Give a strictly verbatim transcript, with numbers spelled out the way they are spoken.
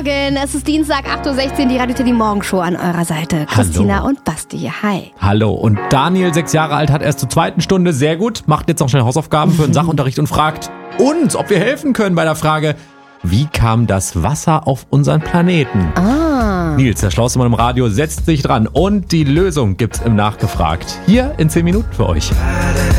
Es ist Dienstag, acht Uhr sechzehn, die Radio Teddy Morgenshow an eurer Seite. Christina Hallo. und Basti, hi. Hallo, und Daniel, sechs Jahre alt, hat erst zur zweiten Stunde, sehr gut, macht jetzt noch schnell Hausaufgaben für den Sachunterricht und fragt uns, ob wir helfen können bei der Frage, wie kam das Wasser auf unseren Planeten? Ah. Nils, der schlauste Mann im Radio, setzt sich dran und die Lösung gibt's im Nachgefragt. Hier in zehn Minuten für euch.